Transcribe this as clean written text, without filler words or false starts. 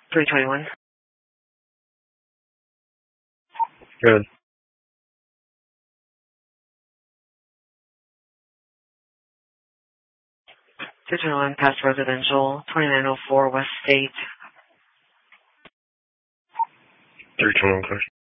321. Good. 221 past residential, 2904 West State. 321 clear.